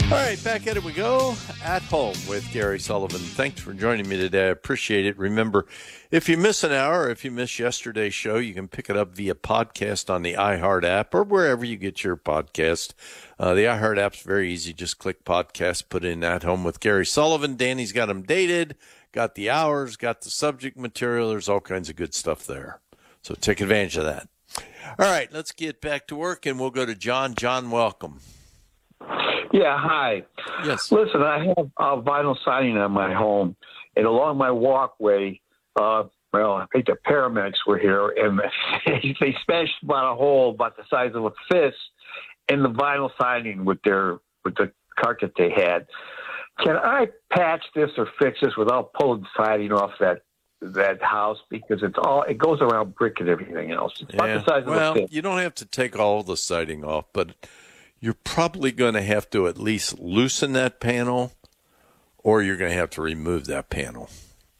All right, back at it we go. At Home with Gary Sullivan. Thanks for joining me today. I appreciate it. Remember, if you miss an hour, or if you miss yesterday's show, you can pick it up via podcast on the iHeart app or wherever you get your podcast. The iHeart app's very easy. Just click podcast, put in At Home with Gary Sullivan. Danny's got them dated, got the hours, got the subject material. There's all kinds of good stuff there. So take advantage of that. All right, let's get back to work, and we'll go to John. John, welcome. Yeah, hi. Yes. Listen, I have a vinyl siding on my home, and along my walkway, I think the paramedics were here, and they smashed about a hole about the size of a fist in the vinyl siding with the cart that they had. Can I patch this or fix this without pulling siding off that house, because it goes around brick and everything else? It's about the size of a fist. You don't have to take all the siding off, but you're probably going to have to at least loosen that panel, or you're going to have to remove that panel.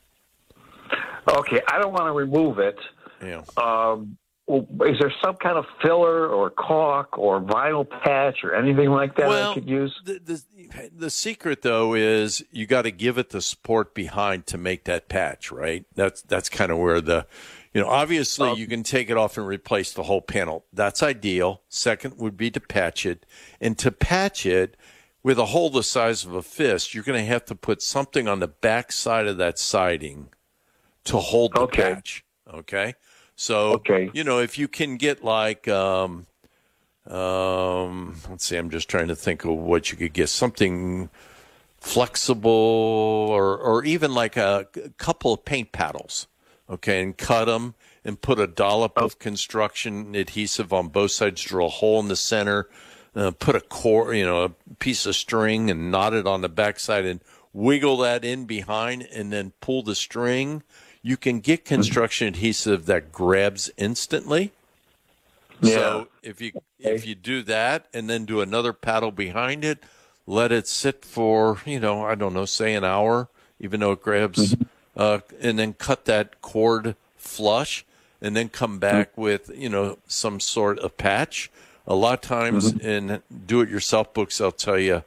Okay, I don't want to remove it. Yeah. Is there some kind of filler or caulk or vinyl patch or anything like that I could use? The secret, though, is you got to give it the support behind to make that patch, right? That's kind of where obviously you can take it off and replace the whole panel. That's ideal. Second would be to patch it. And to patch it with a hole the size of a fist, you're going to have to put something on the back side of that siding to hold the patch. Okay? So, if you can get like, let's see, I'm just trying to think of what you could get. Something flexible or even like a couple of paint paddles. Okay, and cut them and put a dollop of construction adhesive on both sides, drill a hole in the center, put a cord, a piece of string and knot it on the backside and wiggle that in behind and then pull the string. You can get construction adhesive that grabs instantly. Yeah. So if you do that and then do another paddle behind it, let it sit for, I don't know, say an hour, even though it grabs and then cut that cord flush and then come back with, some sort of patch. A lot of times in do-it-yourself books, they'll tell you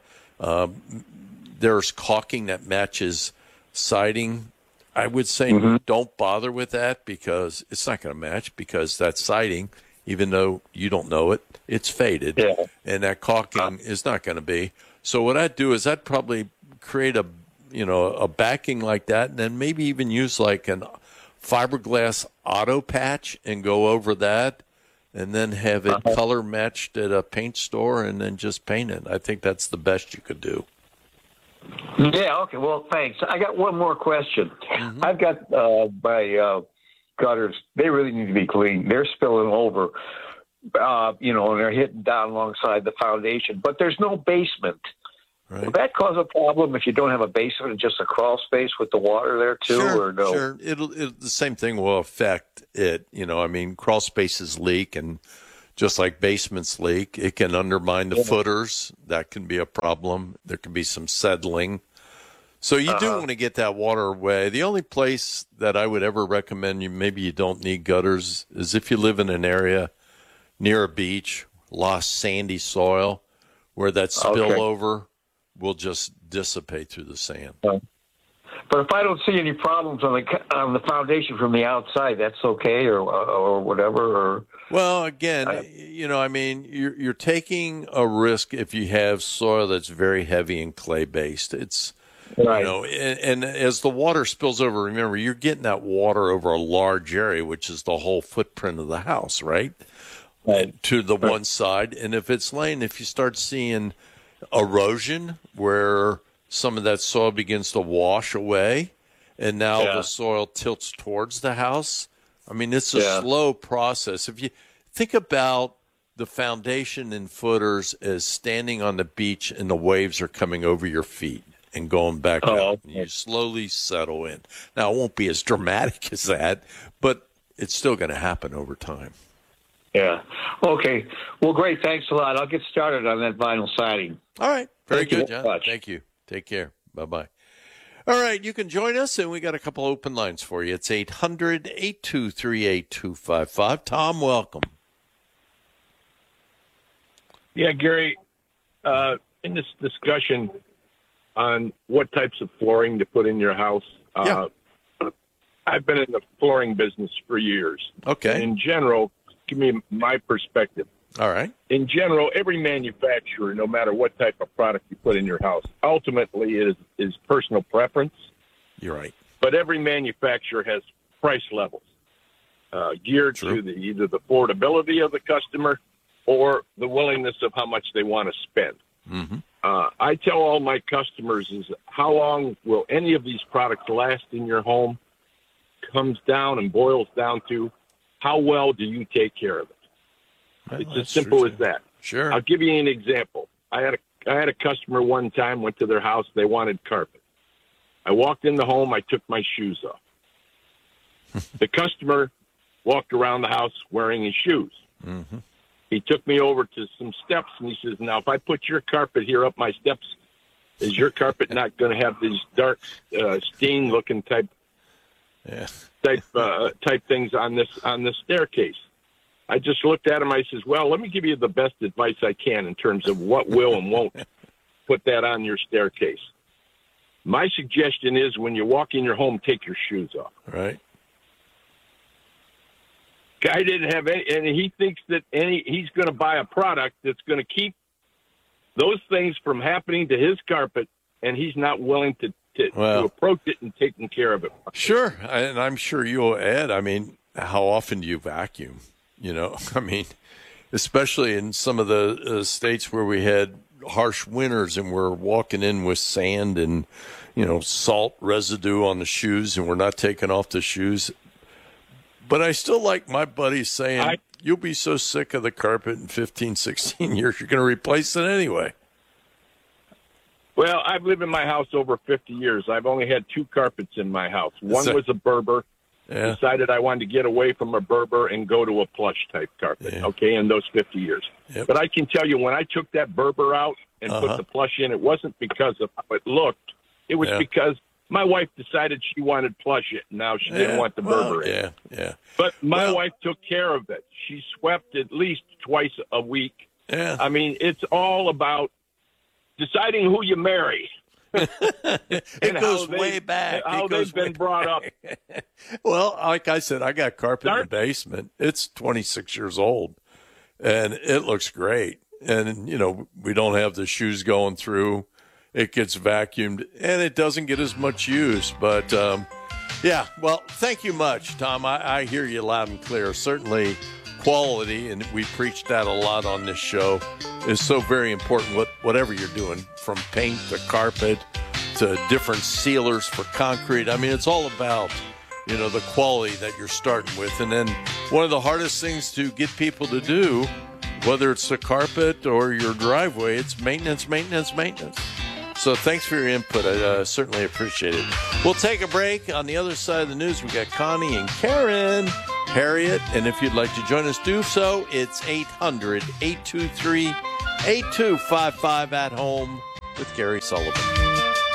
there's caulking that matches siding. I would say don't bother with that because it's not going to match, because that siding, even though you don't know it, it's faded. Yeah. And that caulking is not going to be. So what I'd do is I'd probably create a backing like that, and then maybe even use like an fiberglass auto patch and go over that, and then have it color matched at a paint store and then just paint it. I think that's the best you could do. Yeah, okay, well, thanks. I got one more question. I've got my gutters, they really need to be cleaned. They're spilling over, and they're hitting down alongside the foundation, but there's no basement. Right. Will that cause a problem if you don't have a basement and just a crawl space with the water there too, or no? Sure. The same thing will affect it. Crawl spaces leak, and just like basements leak, it can undermine the footers. That can be a problem. There can be some settling. So you do want to get that water away. The only place that I would ever recommend maybe you don't need gutters is if you live in an area near a beach, lost sandy soil, where that spillover will just dissipate through the sand. But if I don't see any problems on the foundation from the outside, that's okay, or whatever. Or well, again, you're taking a risk if you have soil that's very heavy and clay based. It's right. And as the water spills over, remember you're getting that water over a large area, which is the whole footprint of the house, right? To the one side, and if you start seeing erosion where some of that soil begins to wash away and now the soil tilts towards the house, it's a slow process. If you think about the foundation and footers as standing on the beach and the waves are coming over your feet and going back out, and you slowly settle in. Now, it won't be as dramatic as that, but it's still going to happen over time. Yeah. Okay. Well, great. Thanks a lot. I'll get started on that vinyl siding. All right. Very good, John. Thank you. Take care. Bye-bye. All right. You can join us, and we got a couple open lines for you. It's 800-823-8255. Tom, welcome. Yeah, Gary, in this discussion on what types of flooring to put in your house. Yeah. I've been in the flooring business for years. Okay. And in general, give me my perspective. All right. In general, every manufacturer, no matter what type of product you put in your house, ultimately is personal preference. You're right. But every manufacturer has price levels geared True. to either the affordability of the customer or the willingness of how much they want to spend. Mm-hmm. I tell all my customers is how long will any of these products last in your home comes down and boils down to how well do you take care of it. Well, It's as that's simple true, as that. Sure. I'll give you an example. I had a customer one time, went to their house, they wanted carpet. I walked in the home, I took my shoes off. The customer walked around the house wearing his shoes. Mm-hmm. He took me over to some steps, and he says, now, if I put your carpet here up my steps, is your carpet not going to have these dark, stain-looking type things on this staircase? I just looked at him. I says, well, let me give you the best advice I can in terms of what will and won't put that on your staircase. My suggestion is when you walk in your home, take your shoes off. Right. Guy didn't have any, and he thinks that he's going to buy a product that's going to keep those things from happening to his carpet, and he's not willing to approach it and taking care of it. Sure. And I'm sure you'll add, I mean, how often do you vacuum? You know, I mean, especially in some of the states where we had harsh winters and we're walking in with sand and, you know, salt residue on the shoes and we're not taking off the shoes. But I still like my buddy saying, you'll be so sick of the carpet in 15, 16 years, you're going to replace it anyway. Well, I've lived in my house over 50 years. I've only had 2 carpets in my house. One was a Berber. Yeah. Decided I wanted to get away from a Berber and go to a plush type carpet, okay, in those 50 years. Yep. But I can tell you, when I took that Berber out and put the plush in, it wasn't because of how it looked. It was because my wife decided she wanted plush it, and now she didn't want the Berber in. Yeah. But my wife took care of it. She swept at least twice a week. Yeah. I mean, it's all about deciding who you marry. It goes way back. How they've been brought up. Well, like I said, I got carpet in the basement. It's 26 years old, and it looks great. And, you know, we don't have the shoes going through. It gets vacuumed, and it doesn't get as much use. But, yeah, well, thank you much, Tom. I hear you loud and clear. Certainly quality, and we preach that a lot on this show, is so very important, whatever you're doing, from paint to carpet to different sealers for concrete. I mean, it's all about, you know, the quality that you're starting with. And then one of the hardest things to get people to do, whether it's the carpet or your driveway, it's maintenance. So thanks for your input. I certainly appreciate it. We'll take a break. On the other side of the news, we got Connie and Karen, Harriet. And if you'd like to join us, do so. It's 800-823-8255 at home with Gary Sullivan.